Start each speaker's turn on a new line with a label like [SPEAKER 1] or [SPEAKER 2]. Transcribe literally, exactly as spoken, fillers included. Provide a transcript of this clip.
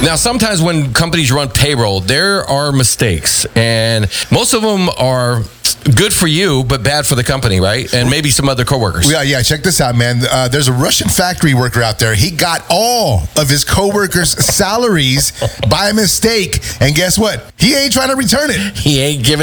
[SPEAKER 1] Now, sometimes when companies run payroll, there are mistakes, and most of them are good for you, but bad for the company, right? And maybe some other coworkers.
[SPEAKER 2] Yeah, yeah. Check this out, man. Uh, there's a Russian factory worker out there. He got all of his coworkers' salaries by mistake, and guess what? He ain't trying to return it.
[SPEAKER 1] He ain't giving